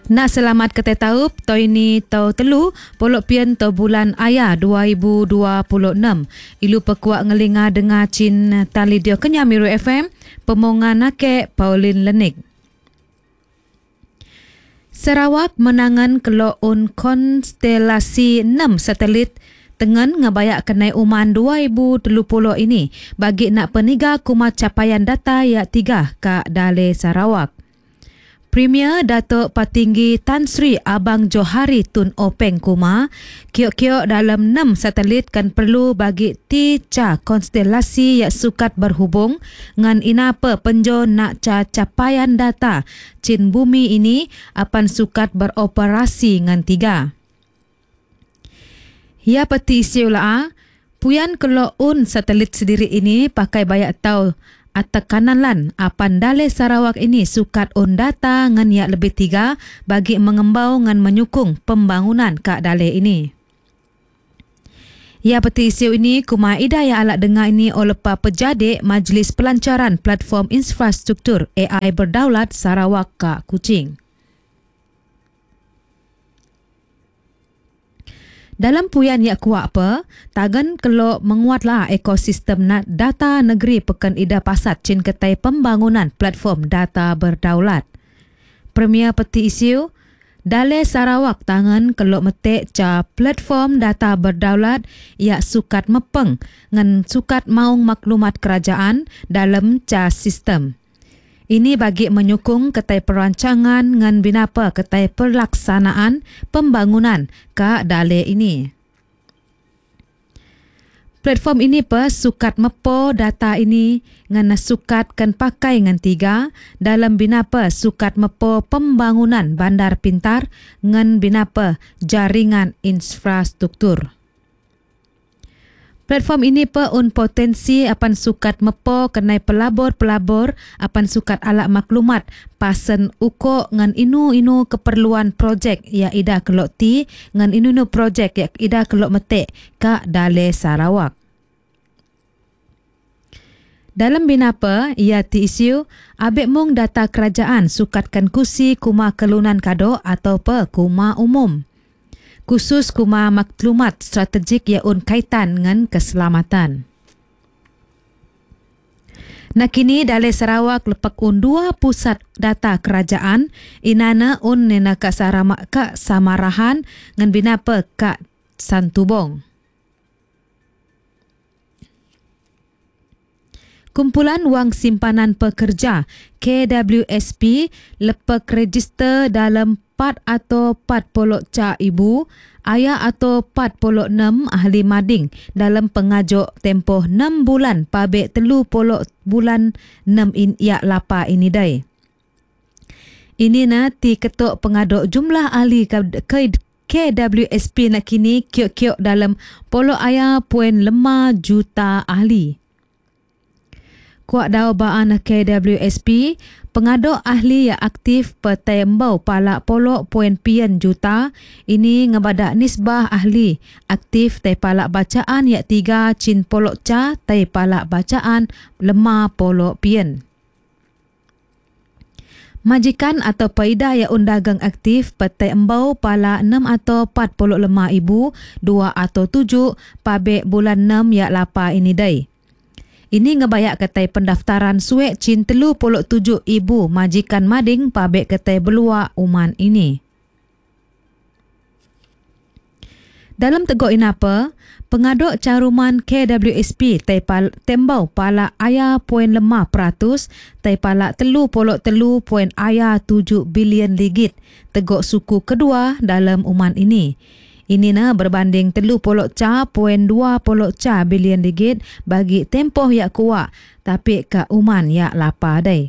Nak selamat kete taup, to ini tau telu, polok pian to bulan ayah 2026. Ilu pekuak ngelinga dengar cin tali dio kenya Miru FM, pemongan nake Pauline Lenik. Sarawak menangan keloon konstelasi 6 satelit tengen ngebayak kenai uman 2030 ini bagi nak peniga kuma capaian data ya 3 ka Dale Sarawak. Premier Datuk Patinggi Tan Sri Abang Johari Tun Openg Kuma, kiok-kiok dalam 6 satelit kan perlu bagi tica konstelasi yang sukat berhubung ngan inapa penjo nak capaian data cin bumi ini apan sukat beroperasi ngan 3. Ya peti isiula, puyan keloon satelit sendiri ini pakai bayak tau atakanan lan apan Dale Sarawak ini sukat on data ngan yak lebih 3 bagi mengembau ngan menyukung pembangunan kak Dale ini. Ya peti isu ini kuma idaya alak dengar ini oleh pejadik Majlis Pelancaran Platform Infrastruktur AI Berdaulat Sarawak kak Kuching. Dalam puyan yak kuat apa, tagan kelo menguatlah ekosistem data negeri pekan ida pasat cin ketai pembangunan platform data berdaulat. Premier peti isu, Dale Sarawak tangan kelo metek ca platform data berdaulat yak sukat mepeng ngan sukat maung maklumat kerajaan dalam ca sistem. Ini bagi menyukung ketai perancangan ngan binapa ketai pelaksanaan pembangunan ka Dale ini. Platform ini sukat mepo data ini ngan sukat kan pakai ngan 3 dalam binapa sukat mepo pembangunan bandar pintar ngan binapa jaringan infrastruktur. Platform ini un potensi apan sukat mepo kenai pelabur-pelabur apan sukat alak maklumat pasen uko ngan inu keperluan projek ya ida kelok ti ngan inu projek ya ida kelok metek ka Dale Sarawak. Dalam binapa ia ti isu abek mung data kerajaan sukatkan kusi kuma kelunan kado atau kuma umum. Khusus kuma maklumat strategik ya kaitan dengan keselamatan. Nakini Dale Sarawak lepak 2 pusat data kerajaan inana nena ka Samarahan ngan binapa ka Santubong. Kumpulan Wang Simpanan Pekerja KWSP lepak register dalam 4 atau 40 ca ibu, ayah atau 46 ahli mading dalam pengajuk tempoh 6 bulan pabek 30 bulan 6 yak lapa ini dai. Ini ti ketuk pengaduk jumlah ahli KWSP nak kini kiok-kiok dalam polo ayah 5 juta ahli. Kuat daubaan KWSP, pengaduk ahli yang aktif petembau palak polok poin pian juta, ini ngebadak nisbah ahli aktif tai palak bacaan yak 3 cin polok ca tai palak bacaan 5 polok pian. Majikan atau paidah yang undagang aktif petai embau pala 6 atau 45 ibu 2 atau 7 pabek bulan 6 yak lapa ini dai. Ini ngebayak ketai pendaftaran suek cin 37 ibu majikan mading pabek ketai beluak uman ini. Dalam tegok inapa, pengaduk caruman KWSP tembau pala ayah 0.5% tai pala 33.7 bilion ringgit tegok suku kedua dalam uman ini. Ini berbanding 30.20 bilion ringgit bagi tempoh yak kuat tapi ka uman yak lapa dai.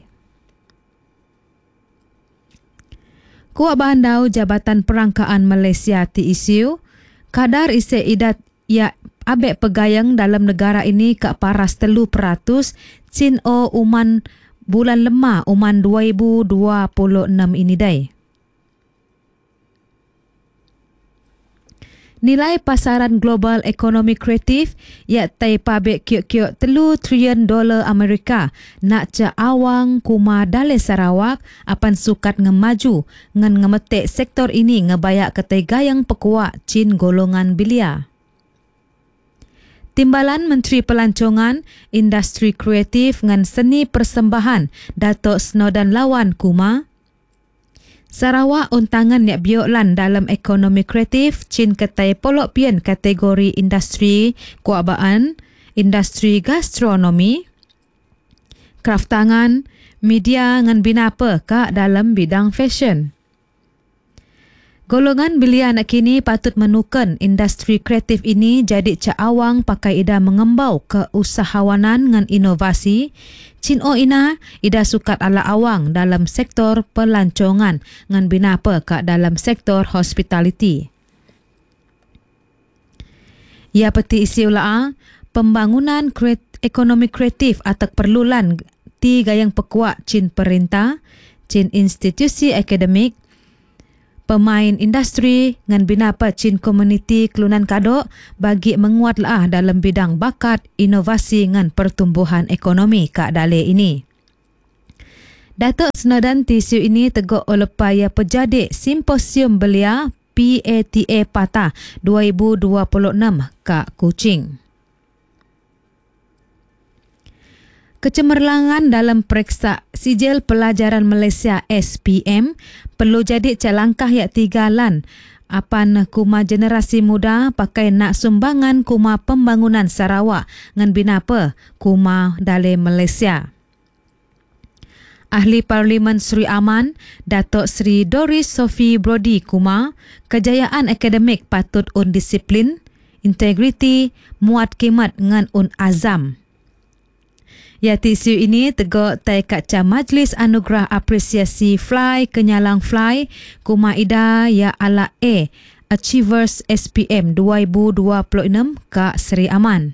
Kuat bandau Jabatan Perangkaan Malaysia ti isu kadar isi idat yak abek pegayang dalam negara ini ka paras 3% cin uman bulan lemah uman 2026 ini dai. Nilai pasaran global ekonomi kreatif iaitu pabrik kiok-kiok $3 trilion Amerika nak awang kuma Dalai Sarawak apan sukat ngemaju ngan ngemetek sektor ini ngebayak ketai gayang pekuak cin golongan belia. Timbalan Menteri Pelancongan, Industri Kreatif ngan Seni Persembahan Datuk Snowden Lawan kuma Sarawak untangan yak bioklan dalam ekonomi kreatif cin ketai polok pian kategori industri kuabaan, industri gastronomi, kraft tangan, media ngan binapa kak dalam bidang fashion. Golongan belia nak kini patut menukan industri kreatif ini jadi awang pakai ida mengembau ke usahawanan ngan inovasi. Cin ina ida sukat ala awang dalam sektor pelancongan ngan binapa kak dalam sektor hospitality. Ia peti isi ula pembangunan ekonomi kreatif atau perlulan ti gayang pekuak cin perintah, cin institusi akademik, pemain industri ngan binapa cin komuniti kelunan kadok bagi menguatlah dalam bidang bakat, inovasi ngan pertumbuhan ekonomi kak Dalai ini. Datuk Snowden tisu ini teguk oleh paya pejadik simposium belia PATA Patah 2026 kak Kuching. Kecemerlangan dalam periksa sijil pelajaran Malaysia SPM perlu jadi calangkah yak tigalan apan kuma generasi muda pakai nak sumbangan kuma pembangunan Sarawak ngan binapa kuma Dalai Malaysia. Ahli Parlimen Sri Aman, Datuk Sri Doris Sophie Brody kuma, kejayaan akademik patut un disiplin, integriti, muat kimat ngan un azam. Ya tisu ini teguk tai kaca Majlis Anugerah Apresiasi Fly Kenyalang Fly kuma ida ya ala A Achievers SPM 2026 kak Sri Aman.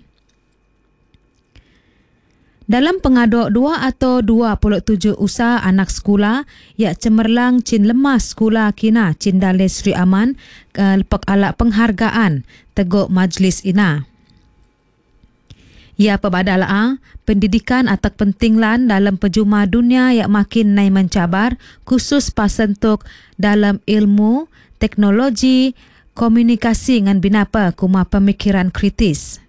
Dalam pengaduk 2 atau 27 usaha anak sekolah ya cemerlang cin lemas sekolah kina cin Dalai Sri Aman lepak ala penghargaan teguk majlis ina. Ia pebadalah pendidikan atau pentinglan dalam pejuma dunia yang makin naik mencabar khusus pasentuk dalam ilmu, teknologi, komunikasi ngan binapa kuma pemikiran kritis.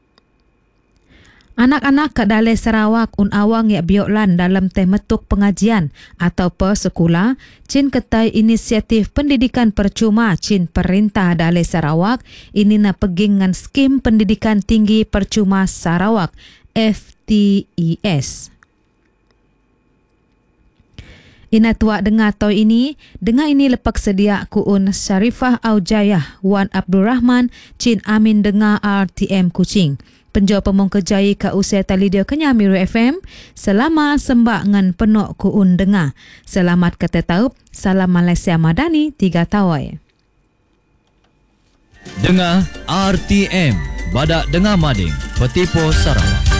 Anak-anak kat Dalai Sarawak un awang yak bioklan dalam temetuk pengajian atau sekolah cin ketai inisiatif pendidikan percuma cin perintah Dalai Sarawak ini na peging ngan skim pendidikan tinggi percuma Sarawak FTES. Ina tuak dengar tau ini, dengar ini lepak sedia kuun Syarifah Aujayah Wan Abdul Rahman cin Amin dengar RTM Kuching. Penjawab pemong kejai ke usia talidia Kenyamiru FM. Selamat sembak ngan penok kuun dengar. Selamat kata taup. Salam Malaysia Madani 3 tawai. Dengar RTM. Badak dengar mading. Petipo Sarawak.